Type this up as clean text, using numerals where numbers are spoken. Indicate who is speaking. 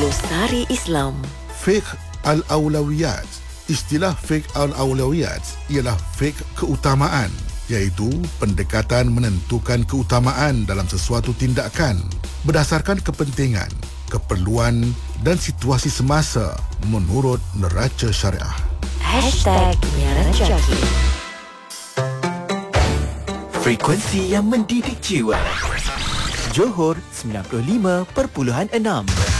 Speaker 1: Glosari Islam.
Speaker 2: Fiqh al-awlawiyat. Istilah fiqh al-awlawiyat ialah fiqh keutamaan, iaitu pendekatan menentukan keutamaan dalam sesuatu tindakan berdasarkan kepentingan, keperluan dan situasi semasa menurut neraca syariah.
Speaker 1: #Muara
Speaker 3: Frekuensi yang mendidik jiwa. Johor 95.6.